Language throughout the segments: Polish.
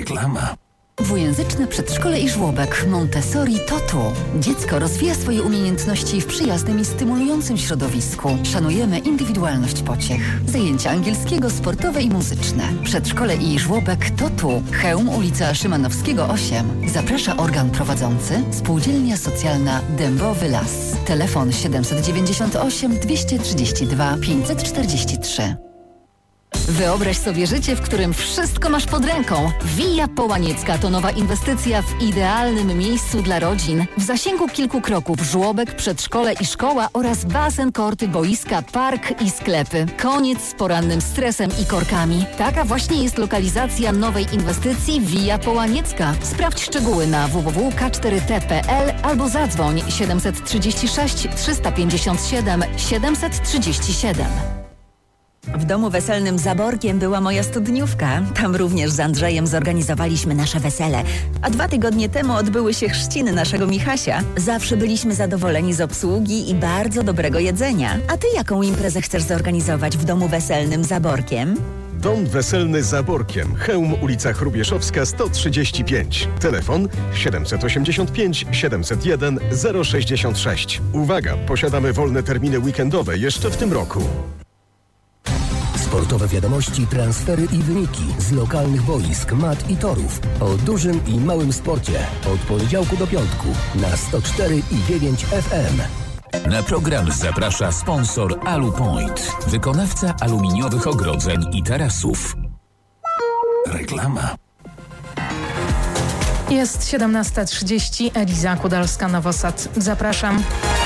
Reklama. Dwujęzyczne przedszkole i żłobek Montessori to tu. Dziecko rozwija swoje umiejętności w przyjaznym i stymulującym środowisku. Szanujemy indywidualność pociech. Zajęcia angielskiego, sportowe i muzyczne. Przedszkole i żłobek to tu. Chełm, ulica Szymanowskiego 8. Zaprasza organ prowadzący Spółdzielnia Socjalna Dębowy Las. Telefon 798 232 543. Wyobraź sobie życie, w którym wszystko masz pod ręką. Via Połaniecka to nowa inwestycja w idealnym miejscu dla rodzin. W zasięgu kilku kroków żłobek, przedszkole i szkoła oraz basen, korty, boiska, park i sklepy. Koniec z porannym stresem i korkami. Taka właśnie jest lokalizacja nowej inwestycji Via Połaniecka. Sprawdź szczegóły na www.k4t.pl albo zadzwoń 736 357 737. W domu weselnym Zaborkiem była moja studniówka. Tam również z Andrzejem zorganizowaliśmy nasze wesele. A 2 tygodnie temu odbyły się chrzciny naszego Michasia. Zawsze byliśmy zadowoleni z obsługi i bardzo dobrego jedzenia. A ty jaką imprezę chcesz zorganizować w domu weselnym Zaborkiem? Dom weselny Zaborkiem. Chełm, ulica Hrubieszowska 135. Telefon 785 701 066. Uwaga, posiadamy wolne terminy weekendowe jeszcze w tym roku. Sportowe wiadomości, transfery i wyniki z lokalnych boisk, mat i torów. O dużym i małym sporcie. Od poniedziałku do piątku na 104,9 FM. Na program zaprasza sponsor Alupoint, wykonawca aluminiowych ogrodzeń i tarasów. Reklama. Jest 17:30. Eliza Kudalska-Nowosad. Zapraszam.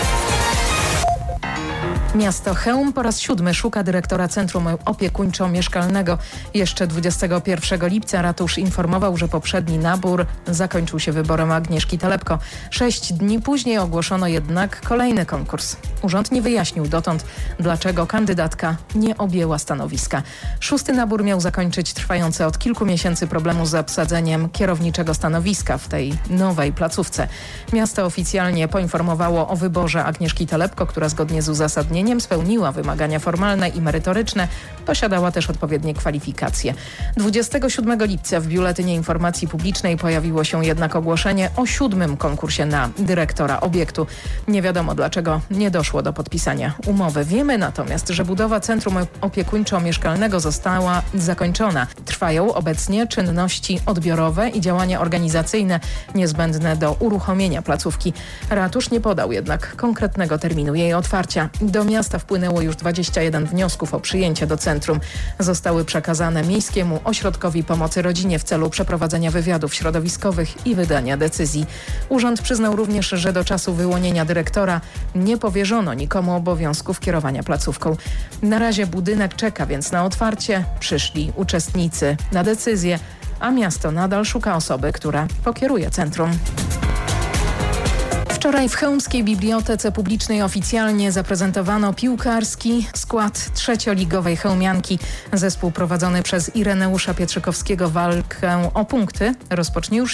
Miasto Chełm po raz 7 szuka dyrektora Centrum Opiekuńczo-Mieszkalnego. Jeszcze 21 lipca ratusz informował, że poprzedni nabór zakończył się wyborem Agnieszki Telepko. 6 dni później ogłoszono jednak kolejny konkurs. Urząd nie wyjaśnił dotąd, dlaczego kandydatka nie objęła stanowiska. 6. nabór miał zakończyć trwające od kilku miesięcy problemu z obsadzeniem kierowniczego stanowiska w tej nowej placówce. Miasto oficjalnie poinformowało o wyborze Agnieszki Telepko, która zgodnie z uzasadnieniem spełniła wymagania formalne i merytoryczne, posiadała też odpowiednie kwalifikacje. 27 lipca w Biuletynie Informacji Publicznej pojawiło się jednak ogłoszenie o 7. konkursie na dyrektora obiektu. Nie wiadomo, dlaczego nie doszło do podpisania umowy. Wiemy natomiast, że budowa Centrum Opiekuńczo-Mieszkalnego została zakończona. Trwają obecnie czynności odbiorowe i działania organizacyjne niezbędne do uruchomienia placówki. Ratusz nie podał jednak konkretnego terminu jej otwarcia. Do miasta wpłynęło już 21 wniosków o przyjęcie do centrum. Zostały przekazane Miejskiemu Ośrodkowi Pomocy Rodzinie w celu przeprowadzenia wywiadów środowiskowych i wydania decyzji. Urząd przyznał również, że do czasu wyłonienia dyrektora nie powierzono nikomu obowiązków kierowania placówką. Na razie budynek czeka więc na otwarcie. Przyszli uczestnicy na decyzję, a miasto nadal szuka osoby, która pokieruje centrum. Wczoraj w Chełmskiej Bibliotece Publicznej oficjalnie zaprezentowano piłkarski skład trzecioligowej chełmianki. Zespół prowadzony przez Ireneusza Pietrzykowskiego walkę o punkty rozpocznie już